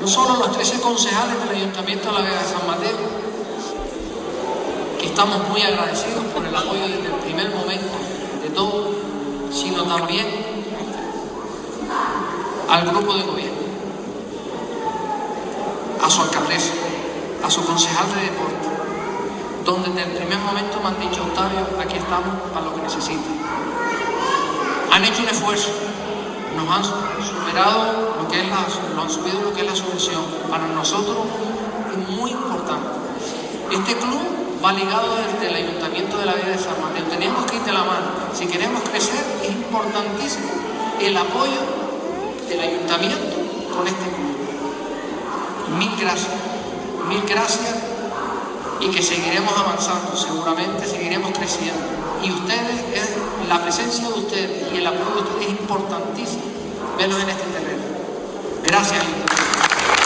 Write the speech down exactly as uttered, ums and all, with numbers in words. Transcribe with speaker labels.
Speaker 1: solo los trece concejales del Ayuntamiento de la Vega de San Mateo, que estamos muy agradecidos por el apoyo desde el primer momento de todos, sino también al grupo de gobierno, a su alcaldesa, a su concejal de deporte, donde desde el primer momento me han dicho: Octavio, aquí estamos para lo que necesiten. Han hecho un esfuerzo, nos han superado lo que es la, lo han subido lo que es la subvención. Para nosotros es muy importante. Este club va ligado desde el Ayuntamiento de la Vega de San Mateo. Tenemos que ir de la mano. Si queremos crecer, es importantísimo el apoyo del Ayuntamiento con este club. Mil gracias, mil gracias, y que seguiremos avanzando, seguramente seguiremos creciendo. Y ustedes, es, la presencia de ustedes y el apoyo de ustedes es importantísimo verlos en este terreno. Gracias.